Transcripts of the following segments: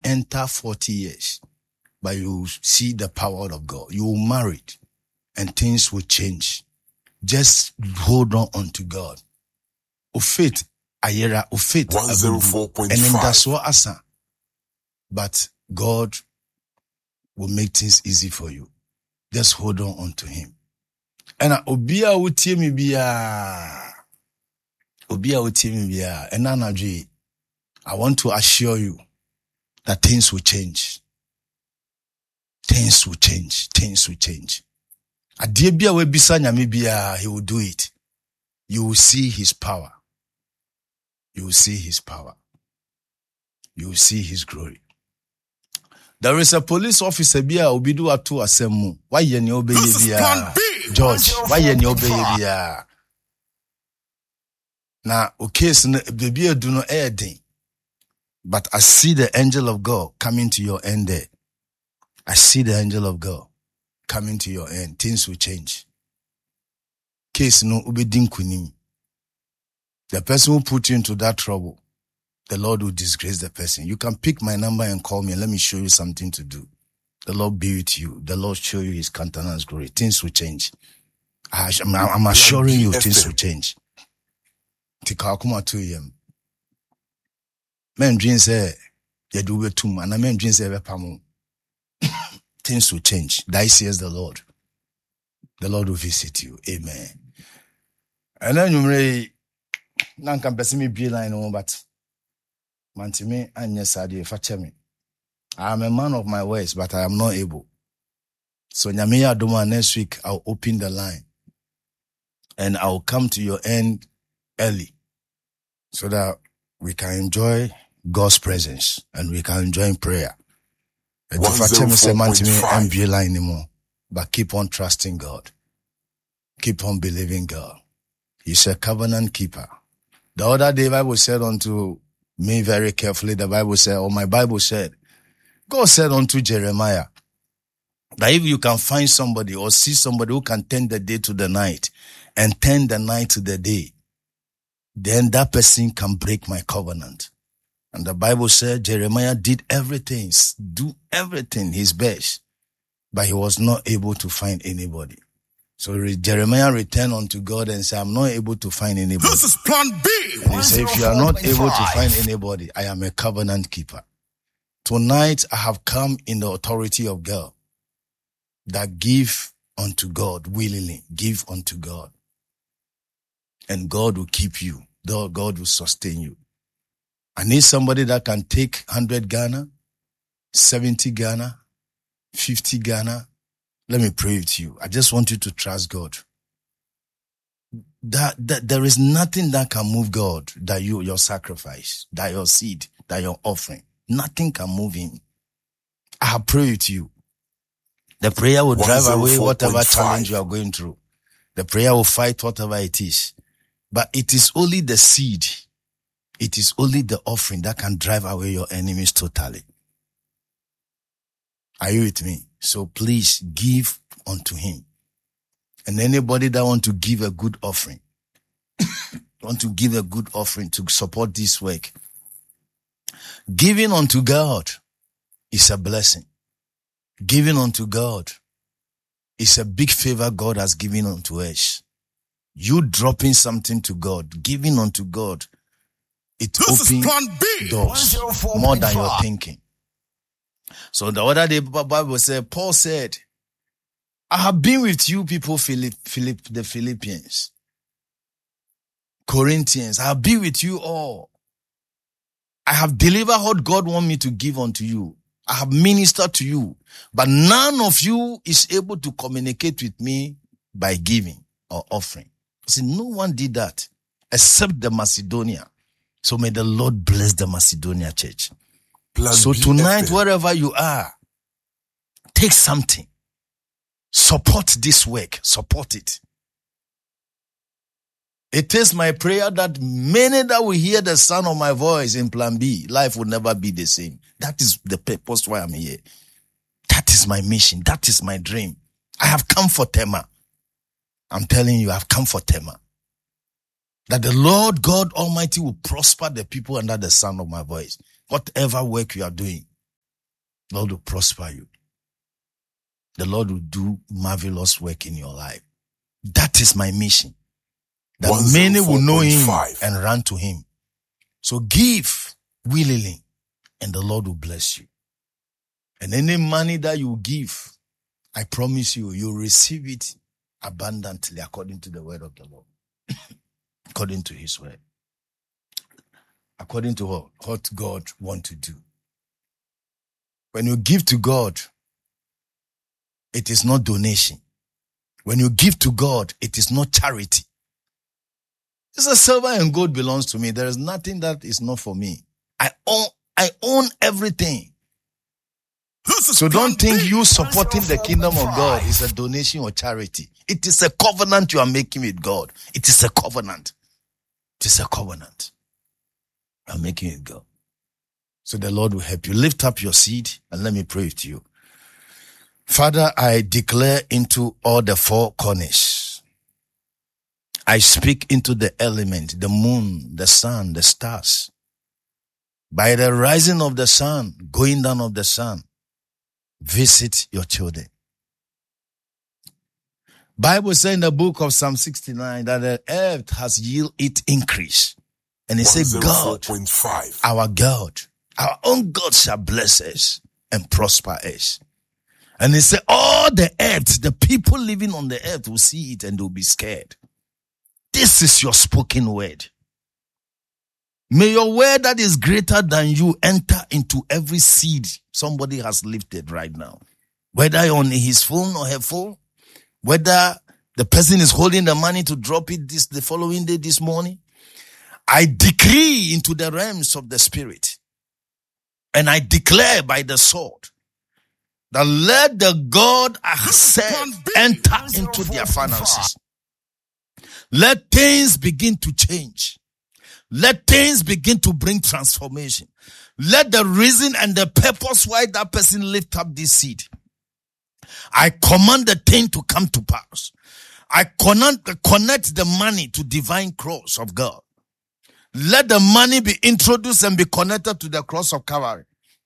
enter 40 years, but you will see the power of God. You will marry and things will change. Just hold on to God. Ufit ayera, ufit 104.5. And then that's what asa. But God will make things easy for you. Just hold on to Him. And obia utie mi biya. And Nanaji, I want to assure you that things will change. Things will change. Adebia we bisa nyame biya, He will do it. You will see His power. You will see His power. You will see His glory. There is a police officer biya obidu atu asemu. Why ye ni obeye biya? George, why ye ni obeye biya? Now, okay, so the beer do not air thing. But I see the angel of God coming to your end there. I see the angel of God coming to your end. Things will change. Case no ubedin kunim. The person who put you into that trouble, the Lord will disgrace the person. You can pick my number and call me and let me show you something to do. The Lord be with you. The Lord show you His countenance glory. Things will change. I'm assuring you, things will change. Tika akuma 2 a.m. Men dream say you do it too, and men dream say things will change. That says the Lord. The Lord will visit you. Amen. And then you may nan can person me be line on, but mantime anya sadi fache me. I am a man of my words, but I am not able. So nyame adoma next week I'll open the line and I'll come to your end early so that we can enjoy God's presence and we can enjoy prayer. And if I tell me say mantime and be line anymore, but keep on trusting God. Keep on believing God. He's a covenant keeper. The other day, Bible said unto me very carefully, the Bible said, or my Bible said, God said unto Jeremiah, that if you can find somebody or see somebody who can turn the day to the night and turn the night to the day, then that person can break my covenant. And the Bible said Jeremiah did everything, do everything his best, but he was not able to find anybody. So Jeremiah returned unto God and said, I'm not able to find anybody. This is plan B. And he said, if you are not able to find anybody, I am a covenant keeper. Tonight I have come in the authority of God that give unto God willingly, give unto God. And God will keep you. God will sustain you. I need somebody that can take 100 Ghana, 70 Ghana, 50 Ghana. Let me pray with you. I just want you to trust God. That there is nothing that can move God, that your sacrifice, that your seed, that your offering. Nothing can move Him. I have prayed with you. The prayer will drive away whatever challenge you are going through. The prayer will fight whatever it is. But it is only the seed. It is only the offering that can drive away your enemies totally. Are you with me? So please give unto Him. And anybody that want to give a good offering, want to give a good offering to support this work, giving unto God is a blessing. Giving unto God is a big favor God has given unto us. You dropping something to God, giving unto God, it opens doors more than you're thinking. So the other day, the Bible said, Paul said, I have been with you people, the Philippians, Corinthians. I have been with you all. I have delivered what God wants me to give unto you. I have ministered to you. But none of you is able to communicate with me by giving or offering. See, no one did that except the Macedonia. So may the Lord bless the Macedonia church. So tonight, wherever you are, take something. Support this work. Support it. It is my prayer that many that will hear the sound of my voice in plan B, life will never be the same. That is the purpose why I'm here. That is my mission. That is my dream. I have come for Tema. I'm telling you, I've come for Tema. That the Lord God Almighty will prosper the people under the sound of my voice. Whatever work you are doing, The Lord will prosper you. The Lord will do marvelous work in your life. That is my mission. That many will know him and run to him. So give willingly and the Lord will bless you. And any money that you give, I promise you, you'll receive it abundantly according to the word of the Lord. According to his word. According to what God wants to do. When you give to God, it is not donation. When you give to God, it is not charity. It's a silver and gold belongs to me. There is nothing that is not for me. I own everything. So don't think you supporting the kingdom of God is a donation or charity. It is a covenant you are making with God. It is a covenant. It is a covenant. You are making with God. So the Lord will help you. Lift up your seed and let me pray with you. Father, I declare into all the four corners. I speak into the element, the moon, the sun, the stars. By the rising of the sun, going down of the sun, visit your children. Bible says in the book of Psalm 69 that the earth has yielded its increase. And it says, God, our God, our own God shall bless us and prosper us. And he said, all the earth, the people living on the earth will see it and they'll be scared. This is your spoken word. May your word that is greater than you enter into every seed somebody has lifted right now. Whether on his phone or her phone, whether the person is holding the money to drop it the following day, this morning. I decree into the realms of the spirit. And I declare by the sword that let the God I serve enter into their finances. Let things begin to change. Let things begin to bring transformation. Let the reason and the purpose why that person lift up this seed. I command the thing to come to pass. I connect the money to divine cross of God. Let the money be introduced and be connected to the cross of Calvary.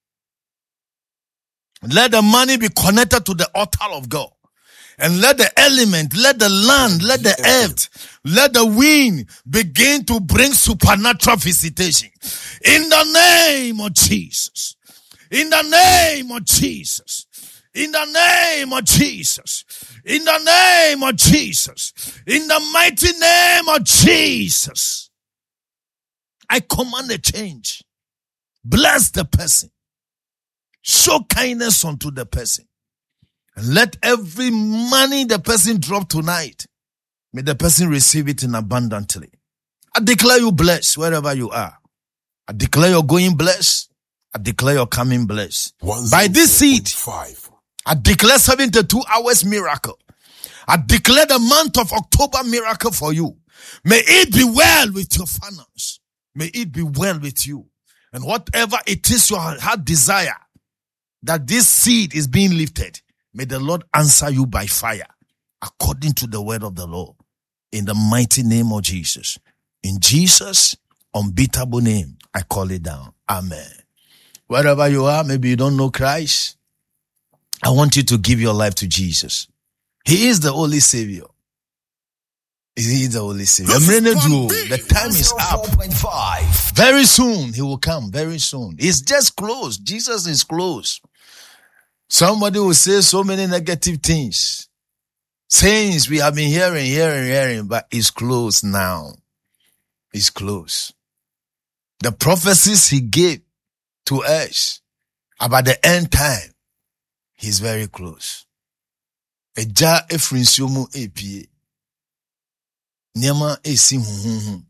Let the money be connected to the altar of God. And let the element, let the land, let the earth, let the wind begin to bring supernatural visitation. In the name of Jesus. In the name of Jesus. In the name of Jesus. In the name of Jesus. In the mighty name of Jesus. I command a change. Bless the person. Show kindness unto the person. And let every money the person drop tonight, may the person receive it in abundantly. I declare you blessed wherever you are. I declare you're going blessed. I declare you're coming blessed. By this seed, I declare 72 hours miracle. I declare the month of October miracle for you. May it be well with your finance. May it be well with you. And whatever it is your heart desire, that this seed is being lifted, may the Lord answer you by fire, according to the word of the Lord. In the mighty name of Jesus. In Jesus' unbeatable name, I call it down. Amen. Wherever you are, maybe you don't know Christ. I want you to give your life to Jesus. He is the only Savior. He is the only Savior. The time is up. Very soon, he will come. Very soon. It's just close. Jesus is close. Somebody will say so many negative things. Sayings we have been hearing, but it's close now. It's close. The prophecies he gave to us about the end time, he's very close. Eja efrinsiomu epie. Niema esi huhuhu.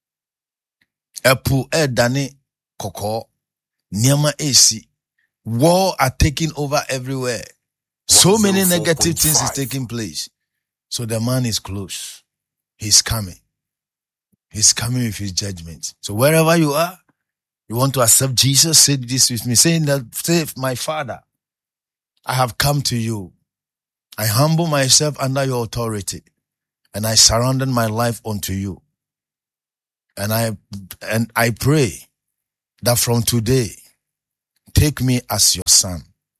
Epu dane koko. Niema esi. War are taking over everywhere. So many negative things is taking place. So the man is close. He's coming. He's coming with his judgment. So wherever you are, you want to accept Jesus, say this with me. Say, my Father, I have come to you. I humble myself under your authority. And I surrender my life unto you. And I pray that from today, take me as your son.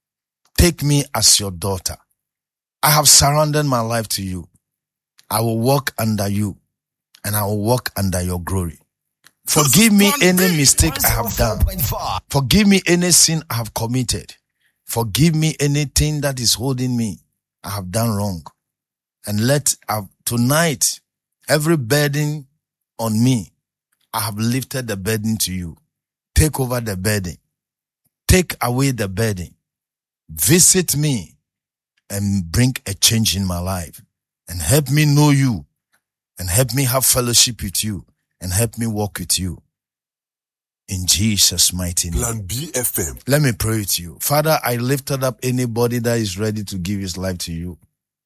Take me as your daughter. I have surrendered my life to you. I will walk under you, and I will walk under your glory. Forgive me any mistake I have done. Forgive me any sin I have committed. Forgive me anything that is holding me I have done wrong. And let tonight, every burden on me, I have lifted the burden to you. Take over the burden. Take away the burden. Visit me and bring a change in my life. And help me know you. And help me have fellowship with you. And help me walk with you. In Jesus' mighty name. Plan B FM. Let me pray with you. Father, I lifted up anybody that is ready to give his life to you.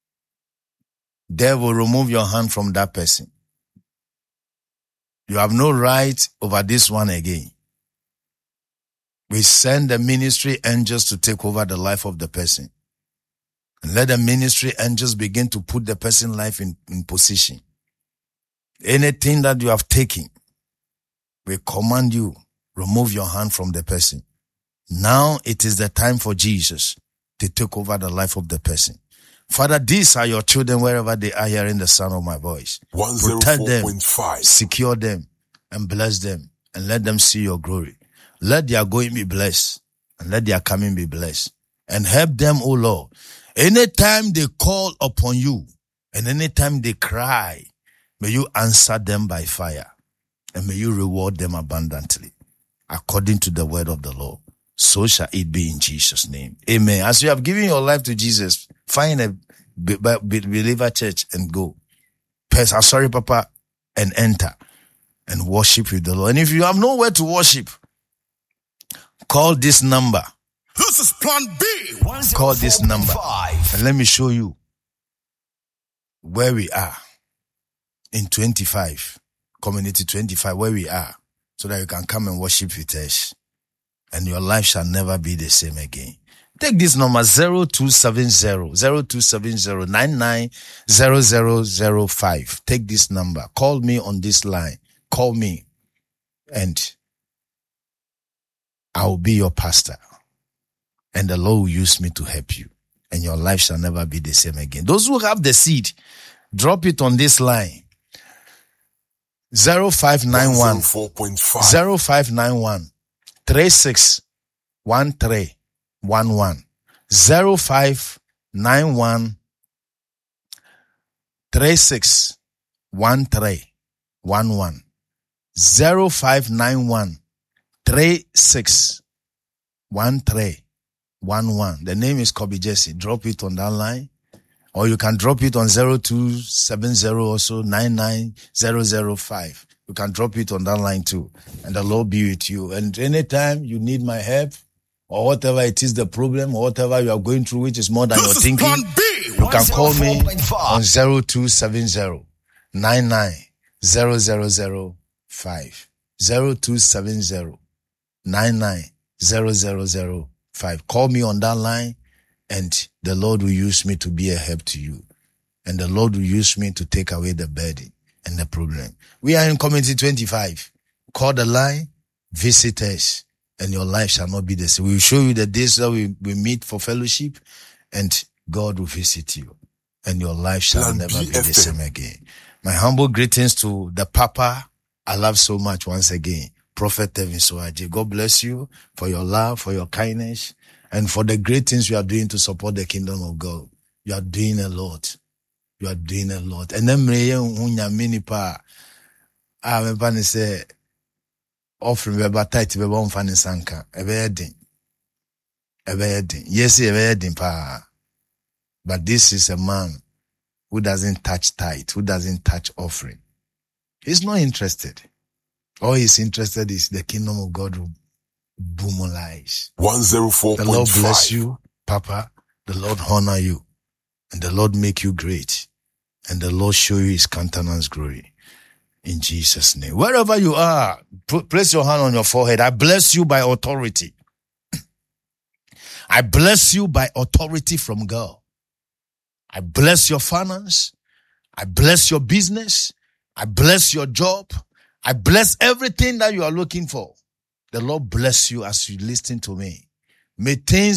Devil, remove your hand from that person. You have no right over this one again. We send the ministry angels to take over the life of the person. And let the ministry angels begin to put the person's life in position. Anything that you have taken, we command you, remove your hand from the person. Now it is the time for Jesus to take over the life of the person. Father, these are your children wherever they are hearing the sound of my voice. Protect them, secure them, and bless them, and let them see your glory. Let their going be blessed, and let their coming be blessed. And help them, O Lord. Anytime they call upon you, and anytime they cry, may you answer them by fire, and may you reward them abundantly, according to the word of the Lord. So shall it be in Jesus' name. Amen. As you have given your life to Jesus, find a believer church and go. Sorry, Papa, and enter and worship with the Lord. And if you have nowhere to worship, call this number. This is Plan B. Call this number and let me show you where we are in 25, community 25, where we are, so that you can come and worship with us. And your life shall never be the same again. Take this number 0270-990005. Take this number. Call me on this line. Call me and I will be your pastor. And the Lord will use me to help you. And your life shall never be the same again. Those who have the seed, drop it on this line. 0591 0591 361311 0591 361311 0591 361311. The name is Kobe Jesse. Drop it on that line. Or you can drop it on 0270 also 99005. You can drop it on that line too. And the Lord be with you. And anytime you need my help, or whatever it is the problem, or whatever you are going through, which is more than you're thinking, you can call me on 0270 99005. 0270 99005. Call me on that line, and the Lord will use me to be a help to you. And the Lord will use me to take away the burden and the problem. We are in community 25. Call the line, visit us, and your life shall not be the same. We will show you the days that we meet for fellowship, and God will visit you, and your life shall never be the same again. My humble greetings to the Papa I love so much once again, Prophet Tevin Soaje. God bless you for your love, for your kindness, and for the great things you are doing to support the kingdom of God. You are doing a lot. You are doing a lot. And then many pa me say offering beba tight beba on fani sanka ebe edin. Yes, ebe edin pa. But this is a man who doesn't touch tithe, who doesn't touch offering. He's not interested. All he's interested is the kingdom of God will boomalize. 104.5. The Lord bless you, Papa. The Lord honor you. And the Lord make you great. And the Lord show you his countenance glory. In Jesus' name. Wherever you are, place your hand on your forehead. I bless you by authority. I bless you by authority from God. I bless your finance. I bless your business. I bless your job. I bless everything that you are looking for. The Lord bless you as you listen to me. May things